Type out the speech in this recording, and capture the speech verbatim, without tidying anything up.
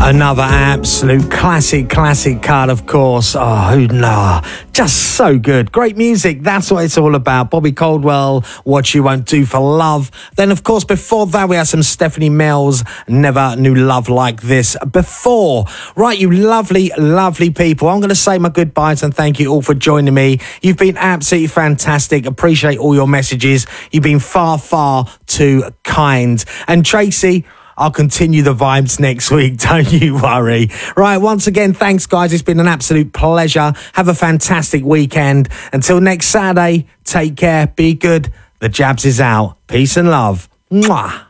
Another absolute classic, classic cut, of course. Oh, who'd know? Just so good. Great music. That's what it's all about. Bobby Caldwell, What You Won't Do for Love. Then, of course, before that, we had some Stephanie Mills, Never Knew Love Like This. Before, right, you lovely, lovely people, I'm going to say my goodbyes and thank you all for joining me. You've been absolutely fantastic. Appreciate all your messages. You've been far, far too kind. And Tracy, I'll continue the vibes next week, don't you worry. Right, once again, thanks, guys. It's been an absolute pleasure. Have a fantastic weekend. Until next Saturday, take care, be good. The Jabs is out. Peace and love. Mwah.